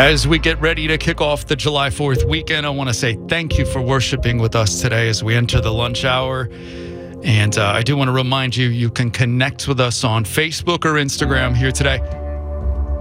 As we get ready to kick off the July 4th weekend, I want to say thank you for worshiping with us today as we enter the lunch hour. And I do want to remind you, you can connect with us on Facebook or Instagram here today.